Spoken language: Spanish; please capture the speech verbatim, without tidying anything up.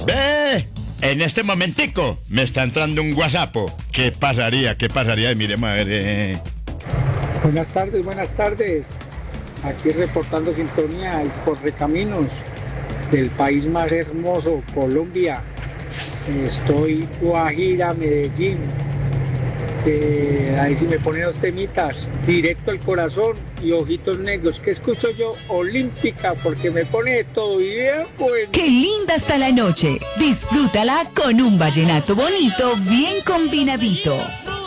Ve, en este momentico me está entrando un WhatsApp. ¿Qué pasaría? ¿Qué pasaría? Miremos a ver. Eh. Buenas tardes, buenas tardes. Aquí reportando sintonía y correcaminos del país más hermoso, Colombia. Estoy Guajira, Medellín. Eh, ahí sí me ponen dos temitas, directo al corazón y ojitos negros. ¿Qué escucho yo? Olímpica, porque me pone de todo y bien bueno. ¡Qué linda está la noche! Disfrútala con un vallenato bonito, bien combinadito.